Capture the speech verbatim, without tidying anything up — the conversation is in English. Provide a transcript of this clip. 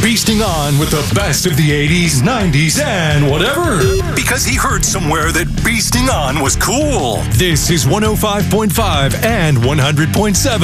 beasting on with the best of the eighties, nineties, and whatever. Because he heard somewhere that beasting on was cool. This is one oh five point five and one hundred point seven.